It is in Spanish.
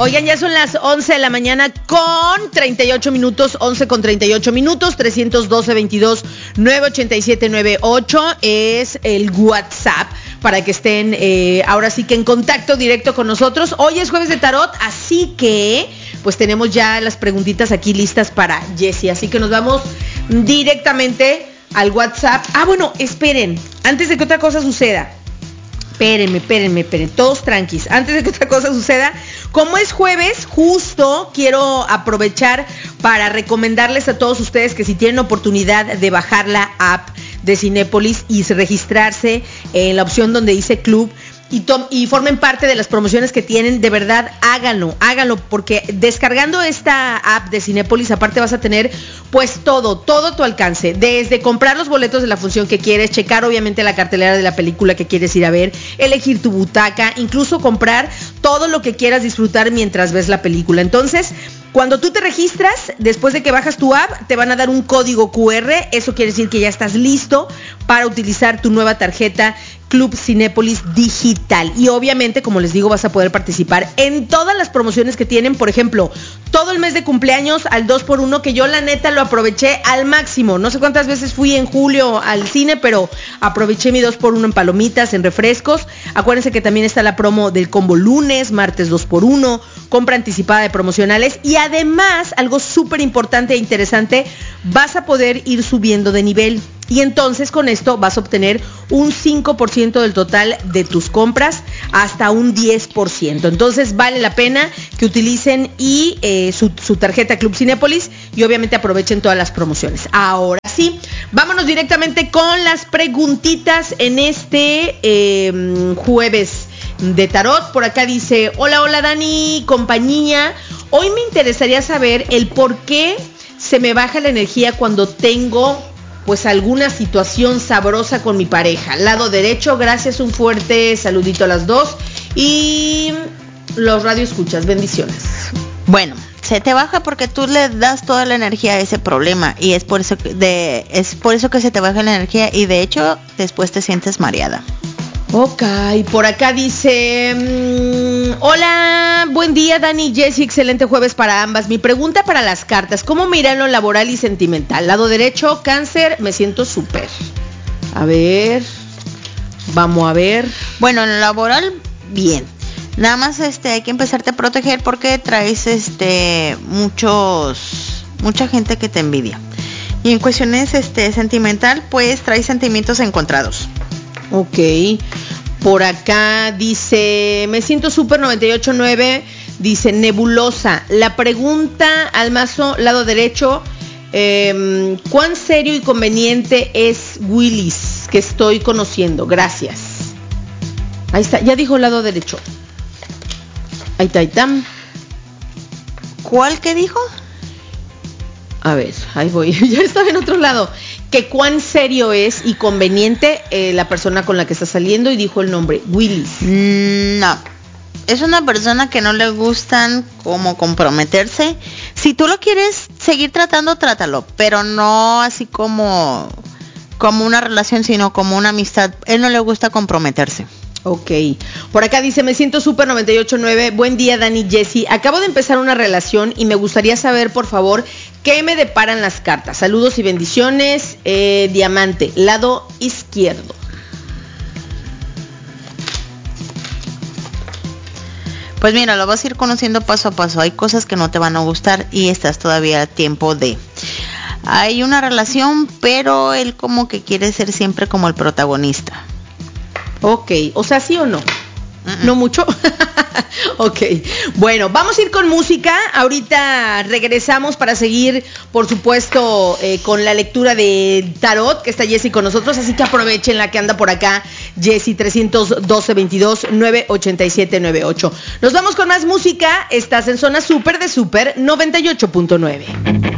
Oigan, ya son las 11 de la mañana con 38 minutos, 11 con 38 minutos, 312-22-987-98 es el WhatsApp para que estén ahora sí que en contacto directo con nosotros. Hoy es jueves de tarot, así que pues tenemos ya las preguntitas aquí listas para Jessie, así que nos vamos directamente al WhatsApp. Bueno, esperen, antes de que otra cosa suceda. Espérenme, todos tranquis. Antes de que otra cosa suceda, como es jueves, justo quiero aprovechar para recomendarles a todos ustedes que si tienen oportunidad de bajar la app de Cinépolis y registrarse en la opción donde dice club y formen parte de las promociones que tienen, de verdad háganlo, porque descargando esta app de Cinépolis, aparte vas a tener pues todo a tu alcance, desde comprar los boletos de la función que quieres, checar obviamente la cartelera de la película que quieres ir a ver, elegir tu butaca, incluso comprar todo lo que quieras disfrutar mientras ves la película. Entonces, cuando tú te registras, después de que bajas tu app, te van a dar un código QR, eso quiere decir que ya estás listo para utilizar tu nueva tarjeta Club Cinépolis Digital. Y obviamente, como les digo, vas a poder participar en todas las promociones que tienen. Por ejemplo, todo el mes de cumpleaños al 2x1, que yo la neta lo aproveché al máximo. No sé cuántas veces fui en julio al cine, pero aproveché mi 2x1 en palomitas, en refrescos. Acuérdense que también está la promo del combo lunes, martes 2x1, compra anticipada de promocionales. Y además, algo súper importante e interesante, vas a poder ir subiendo de nivel. Y entonces con esto vas a obtener un 5% del total de tus compras hasta un 10%. Entonces vale la pena que utilicen su tarjeta Club Cinépolis y obviamente aprovechen todas las promociones. Ahora sí, vámonos directamente con las preguntitas en este jueves de tarot. Por acá dice: hola Dani, compañía. Hoy me interesaría saber el por qué se me baja la energía cuando tengo pues alguna situación sabrosa con mi pareja. Lado derecho, gracias, un fuerte saludito a las dos y los radioescuchas, bendiciones. Bueno, se te baja porque tú le das toda la energía a ese problema y es por eso que se te baja la energía y de hecho después te sientes mareada. Ok, por acá dice: hola, buen día Dani y Jessie, excelente jueves para ambas. Mi pregunta para las cartas: ¿cómo me irá en lo laboral y sentimental? Lado derecho, cáncer, me siento súper. A ver, vamos a ver. Bueno, en lo laboral, bien. Nada más hay que empezarte a proteger porque traes mucha gente que te envidia. Y en cuestiones sentimental, pues traes sentimientos encontrados. Ok, por acá dice: me siento súper 98.9, dice nebulosa. La pregunta al mazo, lado derecho, ¿cuán serio y conveniente es Willis que estoy conociendo? Gracias. Ahí está, ya dijo lado derecho. Ahí está. ¿Cuál que dijo? A ver, ahí voy, ya estaba en otro lado. Que cuán serio es y conveniente la persona con la que está saliendo, y dijo el nombre, Willis. No, es una persona que no le gustan como comprometerse. Si tú lo quieres seguir tratando, trátalo, pero no así como una relación, sino como una amistad. Él no le gusta comprometerse. Ok, por acá dice: me siento súper 98.9, buen día Dani, Jessie, acabo de empezar una relación y me gustaría saber por favor qué me deparan las cartas. Saludos y bendiciones. Diamante, lado izquierdo. Pues mira, lo vas a ir conociendo paso a paso. Hay cosas que no te van a gustar y estás todavía a tiempo de. Hay una relación, pero él como que quiere ser siempre como el protagonista. Ok, o sea, ¿sí o no? ¿No mucho? Ok, bueno, vamos a ir con música. Ahorita regresamos para seguir, por supuesto, con la lectura de tarot, que está Jessie con nosotros, así que aprovechen la que anda por acá, Jessie, 312-22-987-98. Nos vamos con más música. Estás en Zona Super de Super 98.9.